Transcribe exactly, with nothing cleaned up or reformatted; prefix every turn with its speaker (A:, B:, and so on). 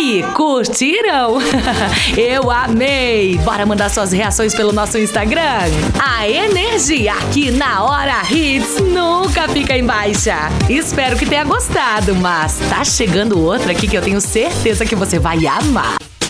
A: aí, curtiram? Eu amei! Bora mandar suas reações pelo nosso Instagram? A energia aqui na Hora Hits nunca fica em baixa. Espero que tenha gostado, mas tá chegando outra aqui que eu tenho certeza que você vai amar.